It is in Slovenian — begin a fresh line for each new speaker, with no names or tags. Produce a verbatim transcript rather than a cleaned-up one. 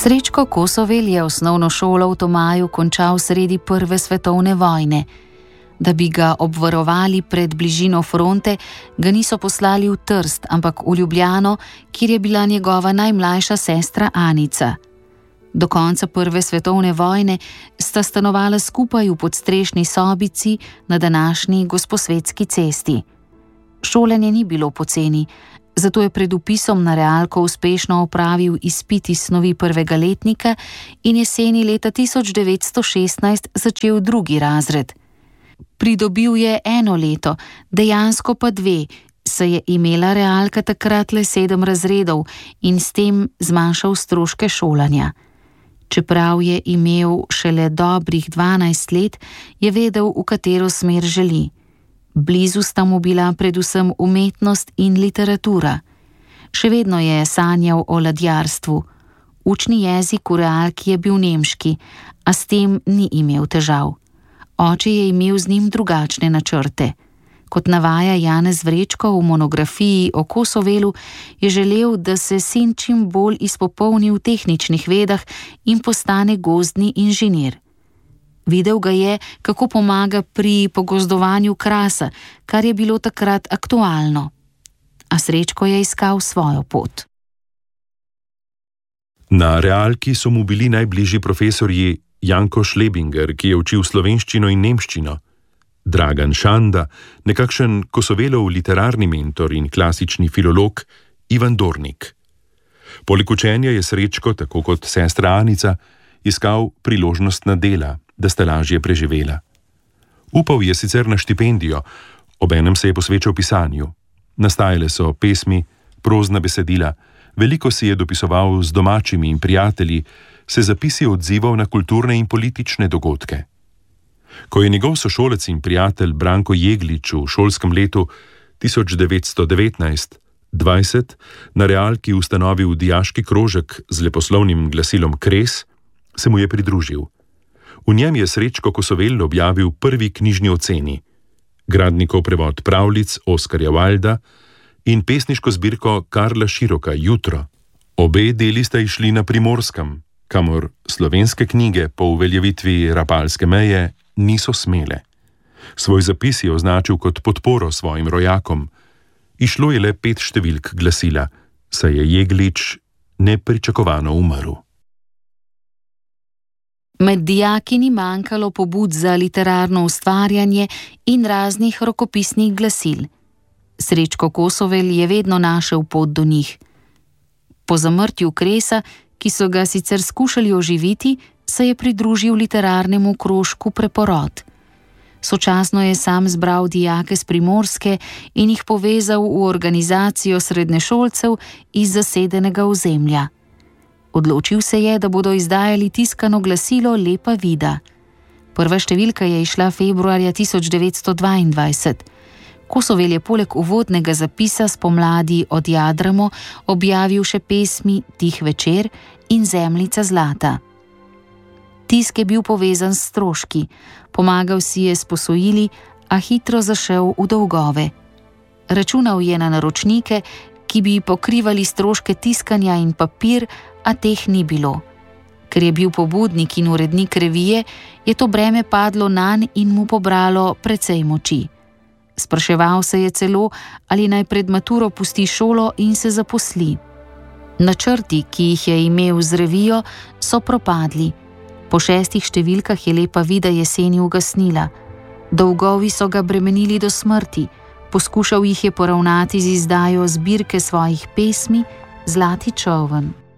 Srečko Kosovel je osnovno šolo v Tomaju končal sredi prve svetovne vojne. Da bi ga obvarovali pred bližino fronte, ga niso poslali v Trst, ampak v Ljubljano, kjer je bila njegova najmlajša sestra Anica. Do konca prve svetovne vojne sta stanovala skupaj v podstrešni sobici na današnji Gosposvetski cesti. Šolanje ni bilo poceni, zato je pred vpisom na realko uspešno opravil izpit iz snovi prvega letnika in jeseni leta tisoč devetsto šestnajst začel drugi razred. Pridobil je eno leto, dejansko pa dve, saj je imela realka takrat le sedem razredov in s tem zmanjšal stroške šolanja. Čeprav je imel šele dobrih dvanajst let, je vedel, v katero smer želi. Blizu sta mu bila predvsem umetnost in literatura. Še vedno je sanjal o ladjarstvu. Učni jezik v realki je bil nemški, a s tem ni imel težav. Oče je imel z njim drugačne načrte. Kot navaja Janez Vrečko v monografiji o Kosovelu, je želel, da se sin čim bolj izpopolni v tehničnih vedah in postane gozdni inženir. Videl ga je, kako pomaga pri pogozdovanju krasa, kar je bilo takrat aktualno. A Srečko je iskal svojo pot.
Na realki so mu bili najbližji profesorji Janko Šlebinger, ki je učil slovenščino in nemščino, Dragan Šanda, nekakšen Kosovelov literarni mentor in klasični filolog Ivan Dornik. Poleg učenja je Srečko, tako kot sestra Anica, iskal priložnostna dela, da sta lažje preživela. Upal je sicer na štipendijo, obenem se je posvečal pisanju. Nastajale so pesmi, prozna besedila, veliko si je dopisoval z domačimi in prijatelji, se zapisi odzival na kulturne in politične dogodke. Ko je njegov sošolec in prijatelj Branko Jeglič v šolskem letu tisoč devetsto devetnajst dvajset na realki ustanovil dijaški krožek z leposlovnim glasilom Kres, se mu je pridružil. V njem je Srečko Kosovel objavil prvi knjižni oceni, Gradnikov prevod pravljic Oskarja Wilda in pesniško zbirko Karla Široka Jutro. Obe deli sta išli na Primorskem, kamor slovenske knjige po uveljavitvi Rapalske meje niso smele. Svoj zapis je označil kot podporo svojim rojakom. Išlo je le pet številk glasila, saj je Jeglič nepričakovano umrl.
Med dijaki ni manjkalo pobud za literarno ustvarjanje in raznih rokopisnih glasil. Srečko Kosovel je vedno našel pot do njih. Po zamrtju Kresa, ki so ga sicer skušali oživiti, se je pridružil literarnemu krožku Preporod. Sočasno je sam zbral dijake z Primorske in jih povezal v organizacijo srednješolcev iz zasedenega ozemlja. Odločil se je, da bodo izdajali tiskano glasilo Lepa vida. Prva številka je išla februarja tisoč devetsto dvaindvajset. Kosovel je poleg uvodnega zapisa Spomladi odjadramo objavil še pesmi Tih večer in Zemljica zlata. Tisk je bil povezan s stroški, pomagal si je s posojili, a hitro zašel v dolgove. Računal je na naročnike, ki bi pokrivali stroške tiskanja in papir, a teh ni bilo. Ker je bil pobudnik in urednik revije, je to breme padlo nanj in mu pobralo precej moči. Spraševal se je celo, ali naj pred maturo pusti šolo in se zaposli. Načrti, ki jih je imel z revijo, so propadli. Po šestih številkah je Lepa vida jeseni ugasnila. Dolgovi so ga bremenili do smrti, poskušal jih je poravnati z izdajo zbirke svojih pesmi Zlati čoln.